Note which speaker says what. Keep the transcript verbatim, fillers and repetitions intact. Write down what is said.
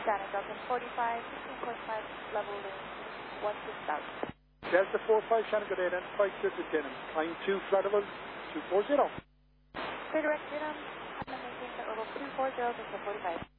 Speaker 1: China Delta forty-five, fifteen point five, level wind, one six thousand.
Speaker 2: Delta four five, China, good day then, five fifty Denham, climb two, flight level two four zero.
Speaker 1: Clear direct Denham, I'm maintaining flight level two four zero, Delta forty-five.